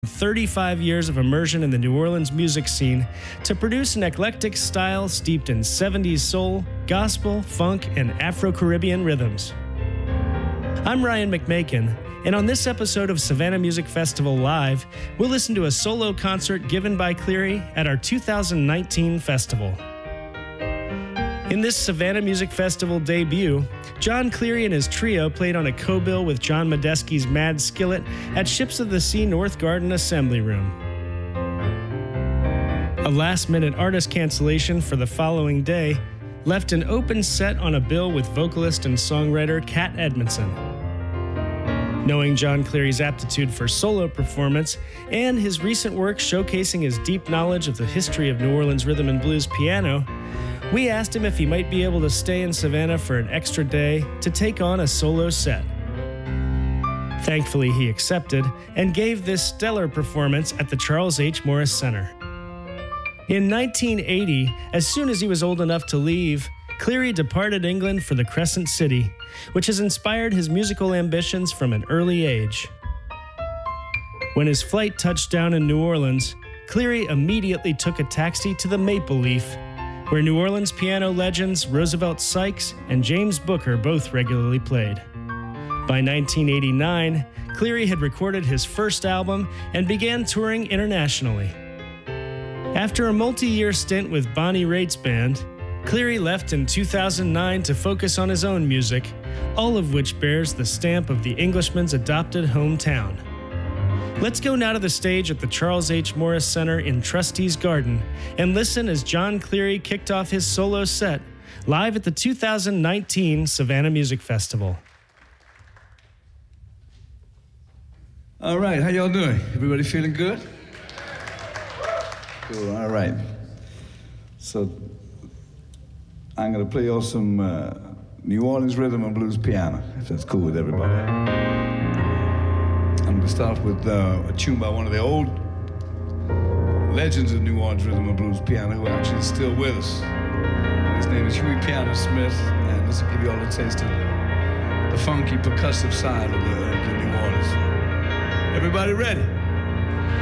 35 years of immersion in the New Orleans music scene to produce an eclectic style steeped in 70s soul, gospel, funk, and Afro-Caribbean rhythms. I'm Ryan McMakin, and on this episode of Savannah Music Festival Live, we'll listen to a solo concert given by Cleary at our 2019 festival. In this Savannah Music Festival debut, John Cleary and his trio played on a co-bill with John Medeski's Mad Skillet at Ships of the Sea North Garden Assembly Room. A last-minute artist cancellation for the following day left an open set on a bill with vocalist and songwriter Kat Edmondson. Knowing John Cleary's aptitude for solo performance and his recent work showcasing his deep knowledge of the history of New Orleans rhythm and blues piano, we asked him if he might be able to stay in Savannah for an extra day to take on a solo set. Thankfully, he accepted and gave this stellar performance at the Charles H. Morris Center. In 1980, as soon as he was old enough to leave, Cleary departed England for the Crescent City, which has inspired his musical ambitions from an early age. When his flight touched down in New Orleans, Cleary immediately took a taxi to the Maple Leaf, where New Orleans piano legends Roosevelt Sykes and James Booker both regularly played. By 1989, Cleary had recorded his first album and began touring internationally. After a multi-year stint with Bonnie Raitt's band, Cleary left in 2009 to focus on his own music, all of which bears the stamp of the Englishman's adopted hometown. Let's go now to the stage at the Charles H. Morris Center in Trustees Garden and listen as John Cleary kicked off his solo set live at the 2019 Savannah Music Festival. All right, how y'all doing? Everybody feeling good? Cool, all right. So I'm gonna play y'all some New Orleans rhythm and blues piano, if that's cool with everybody. I'm going to start with a tune by one of the old legends of New Orleans rhythm and blues piano who actually is still with us. And his name is Huey Piano Smith, and this will give you all a taste of the funky percussive side of the New Orleans. Everybody ready?